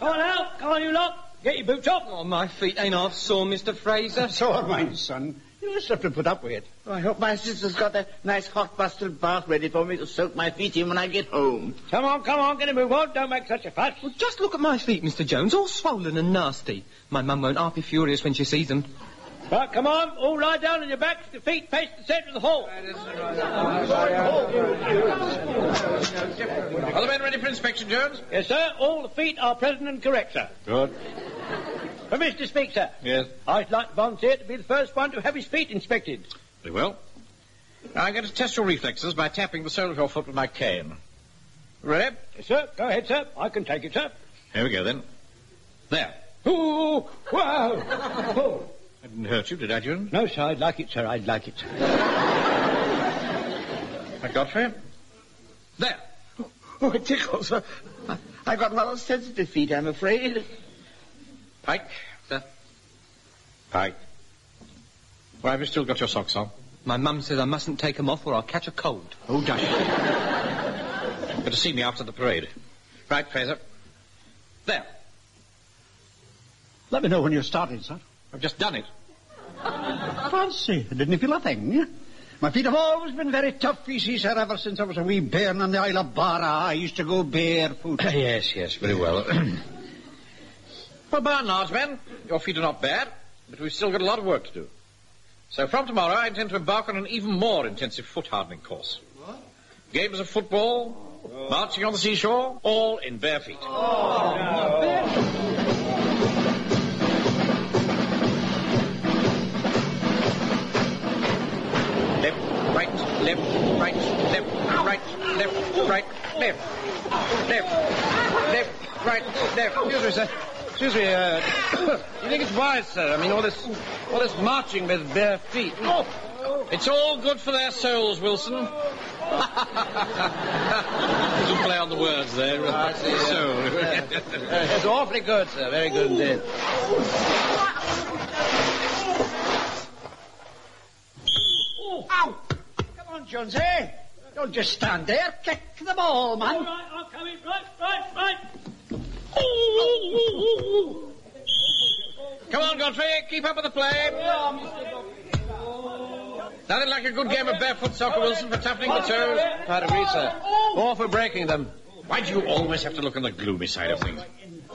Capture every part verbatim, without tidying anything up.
Come on out. Come on, you lot. Get your boots off. Oh, my feet ain't half sore, Mister Fraser. So are mine, son. You just have to put up with it. Oh, I hope my sister's got a nice hot bustard bath ready for me to soak my feet in when I get home. Come on, come on, get a move on. Don't make such a fuss. Well, just look at my feet, Mister Jones, all swollen and nasty. My mum won't half be furious when she sees them. Right, come on, all lie down on your backs, the feet face the centre of the hall. Are the men ready for inspection, Jones? Yes, sir. All the feet are present and correct, sir. Good. Permission to speak, sir. Yes. I'd like to volunteer to be the first one to have his feet inspected. Very well. Now, I'm going to test your reflexes by tapping the sole of your foot with my cane. Ready? Yes, sir. Go ahead, sir. I can take it, sir. Here we go, then. There. Ooh, wow. Oh. I didn't hurt you, did I, Jones? No, sir. I'd like it, sir. I'd like it. That Godfrey? There. Oh, it tickles. I, I've got rather sensitive feet, I'm afraid. Pike. There. Pike. Why have you still got your socks on? My mum says I mustn't take them off or I'll catch a cold. Oh, dash. Better see me after the parade. Right, Fraser. There. Let me know when you're starting, sir. I've just done it. Fancy, didn't you feel a thing? My feet have always been very tough, you see, sir, ever since I was a wee bairn on the Isle of Barra. I used to go barefoot. Yes, yes, very well. Well, by and large, men, your feet are not bad, but we've still got a lot of work to do. So from tomorrow, I intend to embark on an even more intensive foot-hardening course. What? Games of football, oh. marching on the seashore, all in bare feet. Oh, no. Bare feet. Left, right, left, right, left, right, left, right, left, left, left, right, left. Excuse me, sir. Excuse me, uh, you think it's wise, sir? I mean, all this, all this marching with bare feet. Oh, it's all good for their souls, Wilson. You play on the words there. I see. Soul. Yeah. It's awfully good, sir. Very good indeed. Ow! Come on, Jonesy. Don't just stand there. Kick the ball, man. All right, I'm coming. Right, right, right. Come on, Godfrey. Keep up with the play. Nothing like a good game of barefoot soccer, Wilson, for toughening the toes. I agree, sir. Or for breaking them. Why do you always have to look on the gloomy side of things?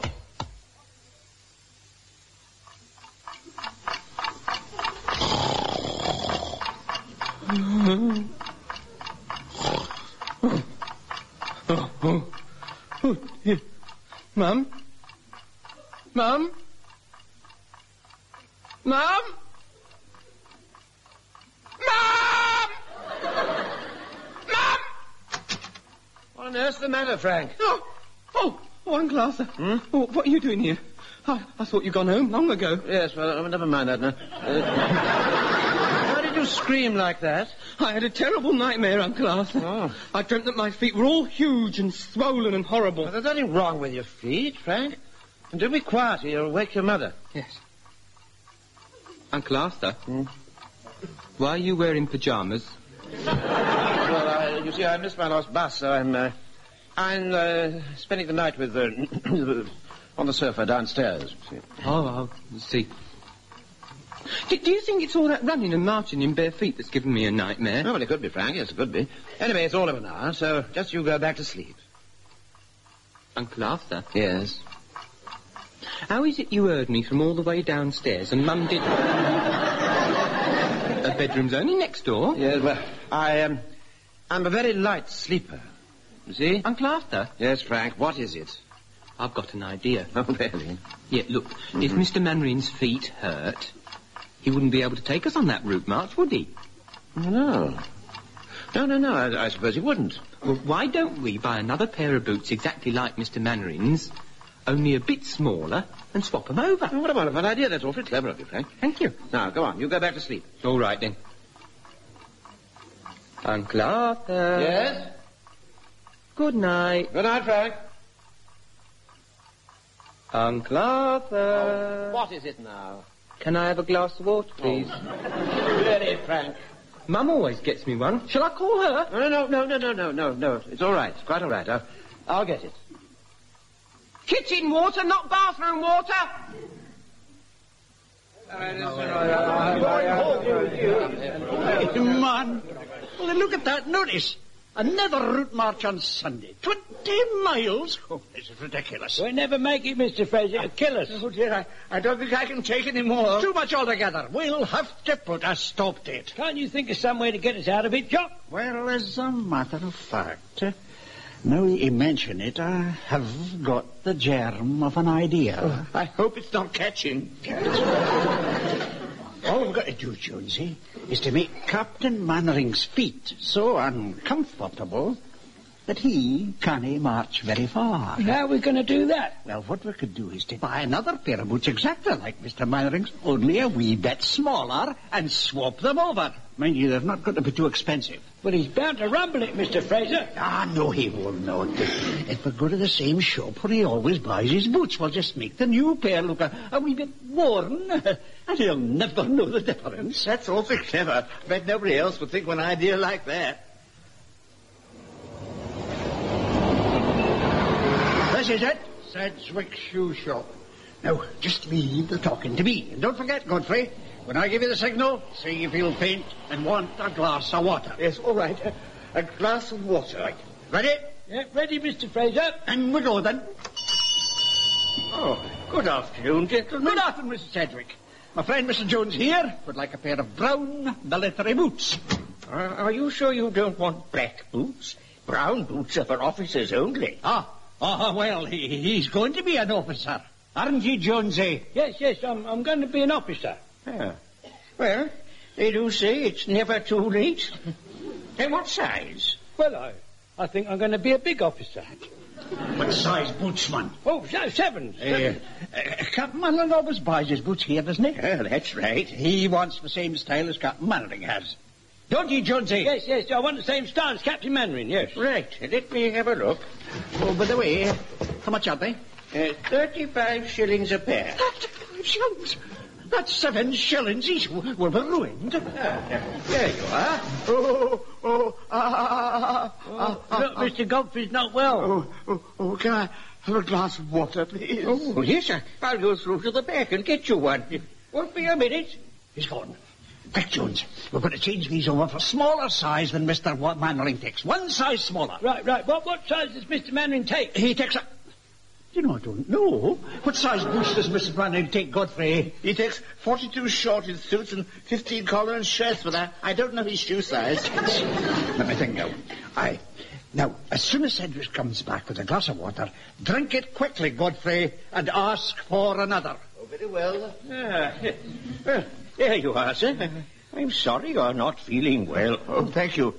Oh, oh, oh, yeah. Mum? Mum? Mum? Mum! Mum! What on earth's the matter, Frank? Oh, oh, oh Uncle Arthur. Hmm? Oh, what are you doing here? I, I thought you'd gone home long ago. Yes, well, never mind that now. Uh, why did you scream like that? I had a terrible nightmare, Uncle Arthur. Oh. I dreamt that my feet were all huge and swollen and horrible. Well, there's nothing wrong with your feet, Frank. And do be quiet or you'll wake your mother. Yes. Uncle Arthur? Hmm? Why are you wearing pyjamas? Well, I, you see, I missed my last bus, so I'm, uh, I'm, uh, spending the night with, uh, on the sofa downstairs. See. Oh, I see. Do, do you think it's all that running and marching in bare feet that's given me a nightmare? Oh, well, it could be, Frank. Yes, it could be. Anyway, it's all over now, so just you go back to sleep. Uncle Arthur? Yes? How is it you heard me from all the way downstairs and Mum did... Her bedroom's only next door. Yes, well, I, um, I'm a very light sleeper. You see? Uncle Arthur? Yes, Frank, what is it? I've got an idea. Oh, really? Yeah, look, Mm-hmm. if Mister Manrin's feet hurt, he wouldn't be able to take us on that route march, would he? No. No, no, no, I, I suppose he wouldn't. Well, why don't we buy another pair of boots exactly like Mister Manrin's, only a bit smaller, and swap them over? Oh, what a wonderful idea. That's awfully clever of you, Frank. Thank you. Now, go on. You go back to sleep. All right, then. Uncle Arthur. Yes? Good night. Good night, Frank. Uncle Arthur. Oh, what is it now? Can I have a glass of water, please? Oh. Really, Frank? Mum always gets me one. Shall I call her? No, no, no, no, no, no, no, no. It's all right. It's quite all right. I'll, I'll get it. Kitchen water, not bathroom water. Man, well, look at that notice. Another route march on Sunday. Twenty miles? Oh, this is ridiculous. We'll never make it, Mister Fraser. It'll kill us. Oh, dear, I, I don't think I can take any more. Too much altogether. We'll have to put a stop to it. Can't you think of some way to get us out of it, Jock? Well, as a matter of fact, uh, now you mention it, I have got the germ of an idea. Oh, I hope it's not catching. All we've got to do, Jonesy, is to make Captain Mannering's feet so uncomfortable that he can't march very far. How are we going to do that? Well, what we could do is to buy another pair of boots exactly like Mister Mannering's, only a wee bit smaller, and swap them over. Mind you, they're not going to be too expensive. But he's bound to rumble it, Mister Fraser. Ah, no, he won't not. If we go to the same shop where he always buys his boots, we'll just make the new pair look a, a wee bit worn, and he'll never know the difference. That's awfully clever. I bet nobody else would think of an idea like that. This is it, Sedgwick Shoe Shop. Now, just leave the talking to me. And don't forget, Godfrey, when I give you the signal, say you feel faint and want a glass of water. Yes, all right. A, a glass of water. Ready? Yeah, ready, Mister Fraser. And we go then. Oh, good afternoon, gentlemen. Good afternoon, Mister Sedgwick. My friend Mister Jones here would like a pair of brown military boots. Uh, are you sure you don't want black boots? Brown boots are for officers only. Ah, ah, well, he, he's going to be an officer. Aren't you, Jonesy? Yes, yes, I'm, I'm going to be an officer. Yeah. Well, they do say it's never too late. And what size? Well, I, I think I'm going to be a big officer. What size boots, man? Oh, so, seven. seven. Uh, uh, Captain Mannering always buys his boots here, doesn't he? Well, that's right. He wants the same style as Captain Mannering has. Don't you, Jonesy? Yes, yes, I want the same style as Captain Mannering, yes. Right, let me have a look. Oh, by the way, how much are they? Uh, thirty-five shillings a pair. Thirty-five shillings? That's seven shillings each. We'll be ruined. Ah, there you are. Oh, oh, ah, ah, ah, Look, Mister Godfrey's not well. oh, oh, oh, can I have a glass of water, please? Oh, yes, I, I'll go through to the back and get you one. Won't be a minute. He's gone. Quick, Jones. We're going to change these over for smaller size than Mister Mannering takes. One size smaller. Right, right. What, what size does Mister Mannering take? He takes a... You know, I don't know. What size boots does Mister Mannering take, Godfrey? He takes forty-two short in suits and fifteen collar and shirts, but I, I don't know his shoe size. Let me think now. Aye. Now, as soon as Sedgwick comes back with a glass of water, drink it quickly, Godfrey, and ask for another. Oh, very well. Ah, well, there you are, sir. I'm sorry you're not feeling well. Oh, thank you.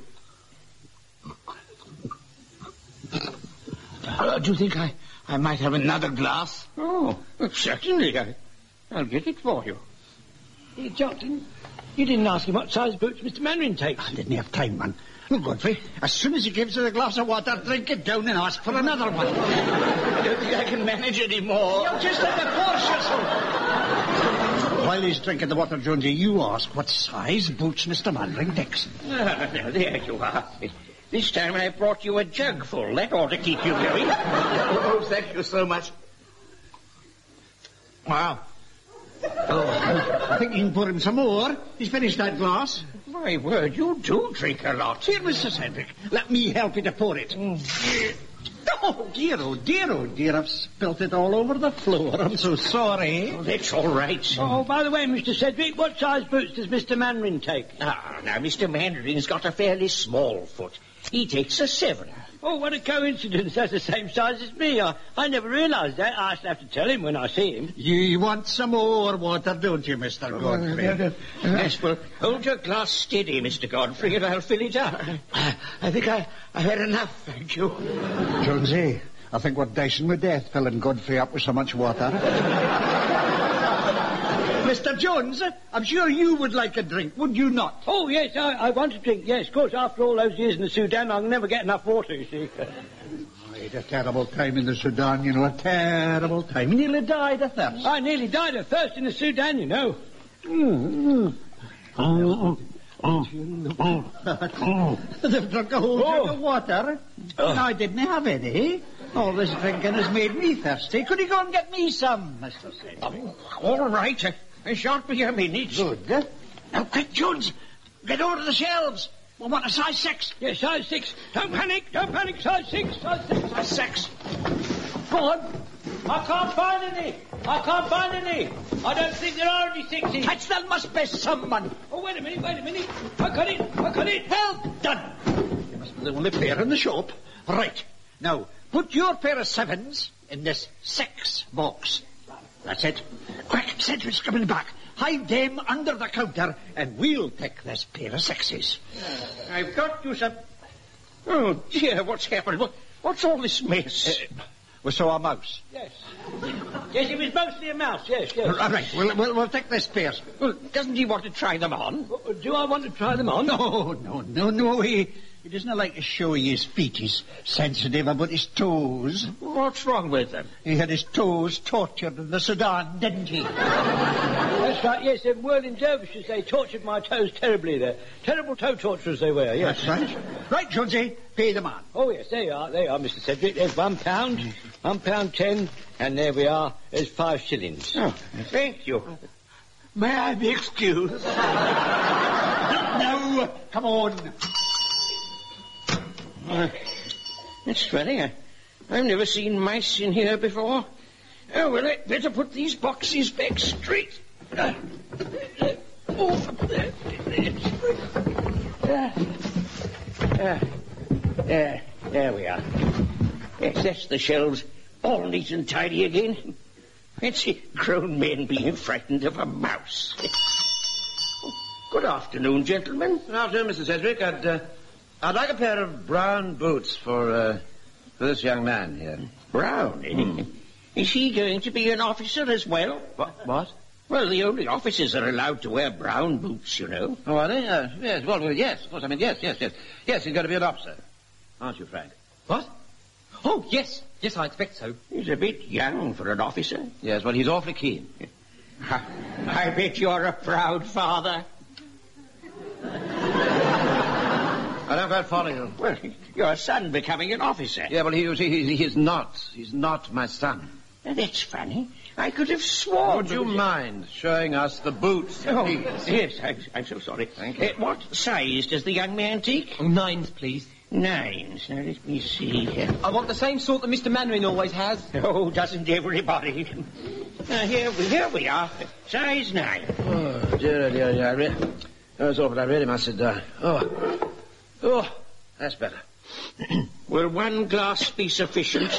Uh, do you think I, I might have another glass? Oh, certainly. I, I'll get it for you. Hey, Johnson, you didn't ask him what size boots Mister Mannering takes. I didn't have time, man. Look, Godfrey, as soon as he gives you the glass of water, drink it down and ask for another one. I don't think I can manage any more. You just have to force yourself. While he's drinking the water, Jonesy, you ask what size boots Mister Mannering takes. Ah, now, there you are. This time I brought you a jug full. That ought to keep you going. Oh, thank you so much. Wow. Oh, I think you can pour him some more. He's finished that glass. My word, you do drink a lot. Here, Mister Sedgwick, let me help you to pour it. Mm. Oh, dear, oh, dear, oh, dear, I've spilt it all over the floor. I'm so sorry. Oh, that's all right. Oh, by the way, Mister Sedgwick, what size boots does Mister Mannering take? Ah, now, Mister Mandarin's got a fairly small foot. He takes a seven. Oh, what a coincidence. That's the same size as me. I, I never realised that. I shall have to tell him when I see him. You want some more water, don't you, Mister Godfrey? Uh, uh, uh, yes, well, hold your glass steady, Mister Godfrey, and I'll fill it up. I, I think I, I've had enough, thank you. Jonesy, I think we're dicing with death, filling Godfrey up with so much water. Mister Jones, I'm sure you would like a drink, would you not? Oh, yes, I, I want a drink, yes. Of course, after all those years in the Sudan, I'll never get enough water, you see. I had a terrible time in the Sudan, you know, a terrible time. Nearly died of thirst. I nearly died of thirst in the Sudan, you know. Mm, mm. They've drunk a whole jug of water. Oh. I didn't have any. All this drinking has made me thirsty. Could you go and get me some, Mister Sedgwick? Oh, all right. I, I shan't be a minute. Good. Now, quick, Jones. Get over to the shelves. We want a size six. Yes, size six. Don't panic, don't panic. Size six, size six. Size six. Go on. I can't find any. I can't find any. I don't think there are any sixes. Catch, there must be someone. Oh, wait a minute, wait a minute. I got it, I got it. Well done. You must be the only player in the shop. Right. Now, put your pair of sevens in this six box. That's it. Quick, Sedgwick's coming back. Hide them under the counter, and we'll pick this pair of sixes. I've got you some... Oh, dear, what's happened? What, what's all this mess? Uh, we saw a mouse. Yes. Yes, it was mostly a mouse, yes, yes. All right, we'll, we'll, we'll take this pair. Well, doesn't he want to try them on? Uh, Do I want to try them on? No, no, no, no. He, he doesn't like to show you his feet. He's sensitive about his toes. What's wrong with them? He had his toes tortured in the Sudan, didn't he? That's right, yes, them whirling dervishes, they tortured my toes terribly there. Terrible toe torturers they were, yes. That's right. Right, Jonesy, pay the man. Oh, yes, there you are, there you are, Mister Sedgwick. There's one pound, one pound ten, and there we are, there's five shillings. Oh, thank you. May I be excused? No, come on. Uh, it's funny, I, I've never seen mice in here before. Oh, well, I'd better put these boxes back straight. Uh, uh, oh, uh, uh, uh, there we are. Yes, that's the shelves, all neat and tidy again. Fancy grown men being frightened of a mouse. Oh, good afternoon, gentlemen. Good afternoon, Mister Sedgwick. I'd, uh, I'd like a pair of brown boots for, uh, for this young man here. Brown, eh? Hmm. Is he going to be an officer as well? What? What? Well, the only officers are allowed to wear brown boots, you know. Oh, are they? Uh, yes, well, well, yes, of course. I mean, yes, yes, yes. Yes, he's going to be an officer. Aren't you, Frank? What? Oh, yes. Yes, I expect so. He's a bit young for an officer. Yes, well, he's awfully keen. I bet you're a proud father. I don't quite follow you. Well, your son becoming an officer. Yeah, well, he, he, he, he is not. He's not my son. Now, that's funny. I could have sworn... Would you mind showing us the boots, Oh, please? yes, I'm, I'm so sorry. Thank you. Uh, what size does the young man take? Oh, nines, please. Nines. Now, let me see here. I want the same sort that Mister Mannering always has. Oh, doesn't everybody? Now, here, we- here we are. Size nine. Oh, dear, dear, dear. I re- That's awful. I really must sit down. Oh. Oh, that's better. Will one glass be sufficient?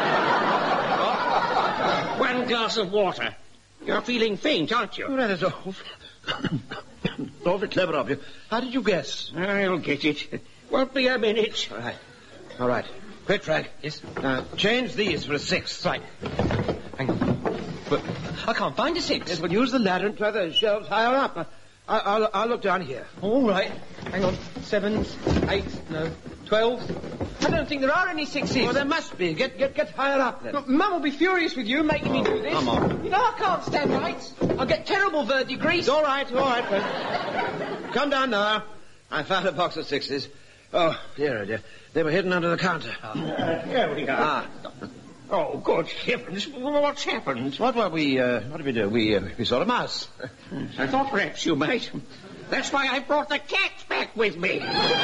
One glass of water. You're feeling faint, aren't you? Oh, that is awful. Awfully clever of you. How did you guess? I'll get it. Won't be a minute. All right. All right. Quick, Frank. Yes? Now, change these for a six. Right. Hang on. But I can't find a six. Yes, well, use the ladder and try the shelves higher up. I, I'll, I'll look down here. All right. Hang on. Sevens, eights, no, twelves. I don't think there are any sixes. Oh, there must be. Get, get, get higher up, then. Look, Mum will be furious with you making me do this. come on. You know I can't stand heights. I'll get terrible verdigris. All right, all right, Frank. Come down now. I found a box of sixes. Oh, dear, oh dear. They were hidden under the counter. Here we are. Ah. Oh, good heavens. What's happened? What, what, we, uh, what did we do? We, uh, we saw a mouse. I thought perhaps you might. That's why I brought the cat back with me.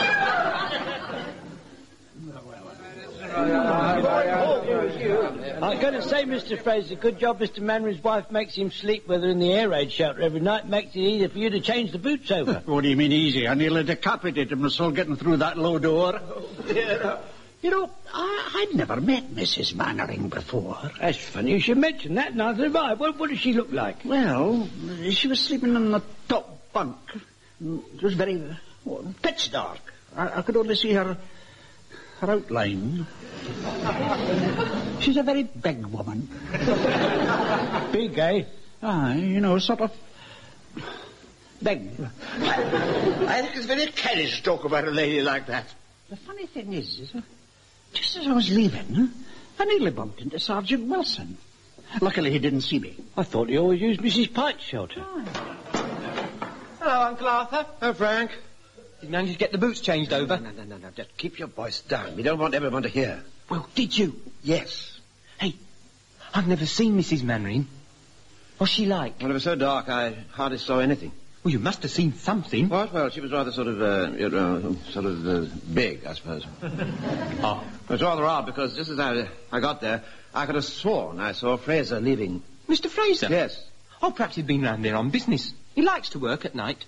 I'm going to say, Mister Fraser, good job Mister Mannering's wife makes him sleep with her in the air raid shelter every night. Makes it easier for you to change the boots over. What do you mean easy? I nearly decapitated him myself getting through that low door. You know, I, I'd never met Missus Mannering before. That's funny you should mention that, neither have I. What, what does she look like? Well, she was sleeping in the top bunk. It was very well, pitch dark. I, I could only see her, her outline. She's a very big woman. Big, eh? Aye, you know, sort of big. I think it's very careless to talk about a lady like that. The funny thing is, is uh, just as I was leaving, I nearly bumped into Sergeant Wilson. Luckily, he didn't see me. I thought he always used Missus Pike's shelter. Hello, Uncle Arthur. Oh, Frank. Did you manage to get the boots changed over? No, no, no, no. Just keep your voice down. We don't want everyone to hear. Well, did you? Yes. Hey, I've never seen Missus Mannering. What's she like? Well, it was so dark I hardly saw anything. Well, you must have seen something. What? Well, she was rather sort of, uh, you know, sort of uh, big, I suppose. Oh. It was rather odd because just as I, I got there, I could have sworn I saw Fraser leaving. Mister Fraser? Yes. Oh, perhaps he'd been round there on business. He likes to work at night.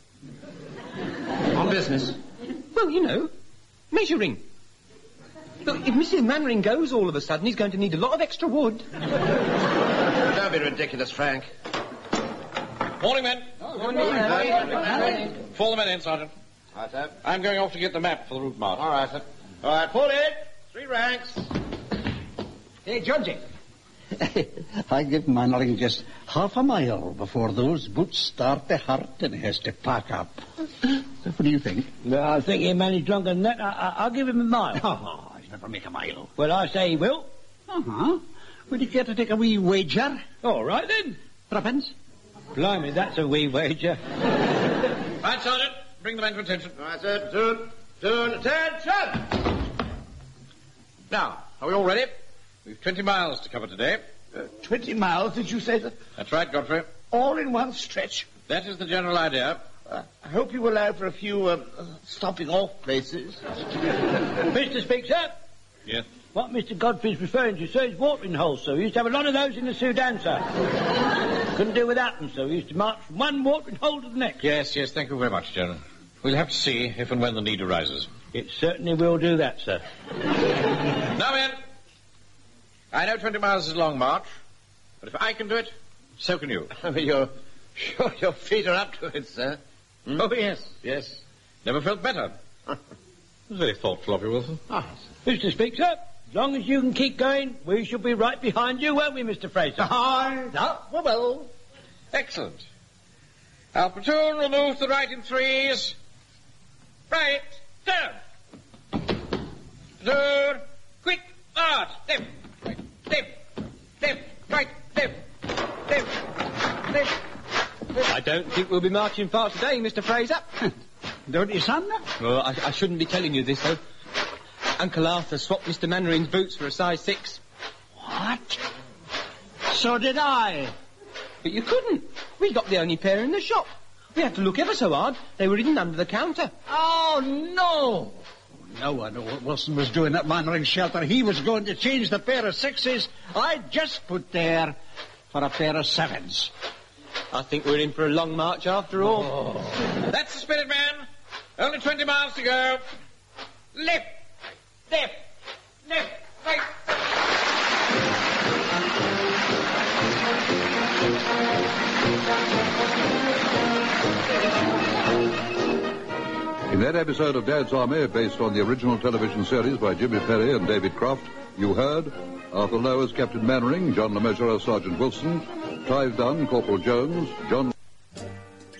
On business? Well, you know, measuring. Look, if Missus Mannering goes all of a sudden, he's going to need a lot of extra wood. Don't be ridiculous, Frank. Morning, men. Morning. Morning. Fall the men in, Sergeant. Right, sir. I'm going off to get the map for the route march. All right, sir. All right, fall in. Three ranks. Hey, Georgie. I give Mannering just half a mile before those boots start to hurt and he has to pack up. What do you think? Well, I think he managed longer than that. I, I, I'll give him a mile. Oh, he'll never make a mile. Well, I say he will. Uh-huh. Would you care to take a wee wager? All right, then. Threepence? Blimey, that's a wee wager. Right, Sergeant. Bring the men to attention. All right, sir. Turn. Turn. Attention. Now, are we all ready? We've twenty miles to cover today. Uh, Twenty miles, did you say? That? That's right, Godfrey. All in one stretch. That is the general idea. Uh, I hope you allow for a few um, uh, stopping off places. Mister Speaker? Yes. What Mister Godfrey's referring to, sir, is watering holes, sir. We used to have a lot of those in the Sudan, sir. Couldn't do without them, sir. We used to march from one watering hole to the next. Yes, yes, thank you very much, General. We'll have to see if and when the need arises. It certainly will do that, sir. Now, men. I know twenty miles is a long march, but if I can do it, so can you. I mean, you're sure your feet are up to it, sir? Hmm? Oh, yes, yes. Never felt better. Very thoughtful of you, Wilson. Ah, Mister Speaker, as long as you can keep going, we shall be right behind you, won't we, Mister Fraser? Ah, that we will. Excellent. Our platoon will move to the right in threes. Right, turn. Platoon, quick, march. Left, right, left, left, right, left, left, left. I don't think we'll be marching far today, Mister Fraser. Don't you, son? Well, I, I shouldn't be telling you this, though. Uncle Arthur swapped Mister Mannering's boots for a size six. What? So did I. But you couldn't. We got the only pair in the shop. We had to look ever so hard. They were hidden under the counter. Oh, no. Now I know what Wilson was doing at Mannering's shelter. He was going to change the pair of sixes I just put there for a pair of sevens. I think we're in for a long march after all. Oh. That's the spirit, man. Only twenty miles to go. Left, left, left, right. In that episode of Dad's Army, based on the original television series by Jimmy Perry and David Croft, you heard Arthur Lowe as Captain Mannering, John LeMessurier as Sergeant Wilson, Clive Dunn, Corporal Jones, John